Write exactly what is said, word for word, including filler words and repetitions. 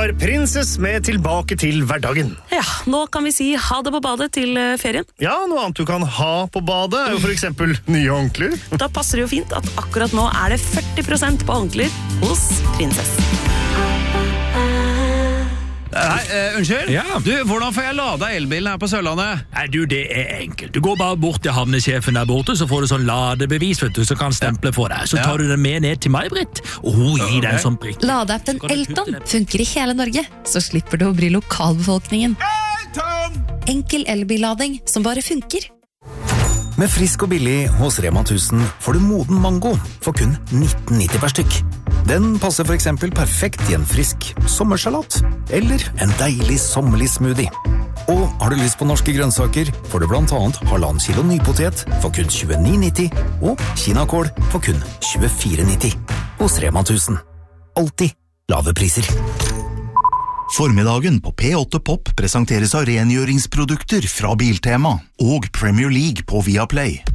var Princess med Tilbake til hverdagen. Ja, nå kan vi si ha det på badet til ferien. Ja, noe annet du kan ha på badet er jo for eksempel nye håndklær. Da passer det jo fint at akkurat nå er det førti prosent på håndklær hos Princess. Nei, uh, unnskyld? Ja. Du, hvordan får jeg lada elbilen her på Sørlandet? Nei, du, det er enkelt. Du går bare bort til havnesjefen der borte, så får du sånn ladebevis, vet du, så kan stemple for deg. Så tar du den med ned til May-Britt, og hun gir deg en sånn prikk. Ladeappen Elton funker i hele Norge, så slipper du å bry lokalbefolkningen. Elton! Enkel elbillading som bare funker. Med frisk og billig hos Rema tusen får du moden mango for kun nitten nitti per stykk. Den passer for eksempel perfekt i en frisk sommersalat eller en deilig sommerlig smoothie. Og har du lyst på norske grønnsaker, får du blant annet halvannen kilo nypotet for kun tjueni nitti og kinakål for kun tjuefire nitti. Hos Rema tusen. Alltid lave priser. Formiddagen på P åtte Pop presenteres av rengjøringsprodukter fra Biltema og Premier League på Viaplay.